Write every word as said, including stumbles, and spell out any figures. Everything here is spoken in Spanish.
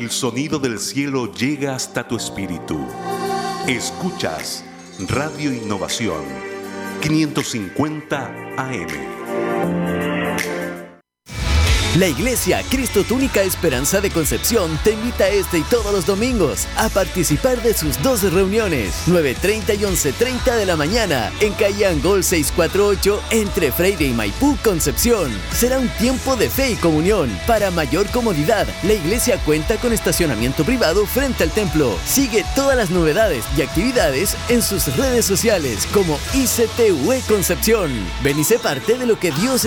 El sonido del cielo llega hasta tu espíritu. Escuchas Radio Innovación quinientos cincuenta A M. La Iglesia Cristo Tu Única Esperanza de Concepción te invita este y todos los domingos a participar de sus dos reuniones, nueve treinta y once treinta de la mañana, en calle Angol seiscientos cuarenta y ocho, entre Freire y Maipú, Concepción. Será un tiempo de fe y comunión. Para mayor comodidad, la iglesia cuenta con estacionamiento privado frente al templo. Sigue todas las novedades y actividades en sus redes sociales como I C T U E Concepción. Ven y sé parte de lo que Dios